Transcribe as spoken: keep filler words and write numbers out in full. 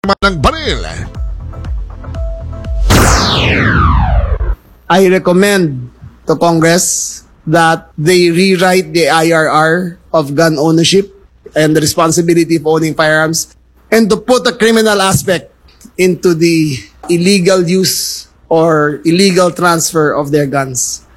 ng baril. I recommend to Congress that they rewrite the I R R of gun ownership and the responsibility of owning firearms, and to put a criminal aspect into the illegal use or illegal transfer of their guns.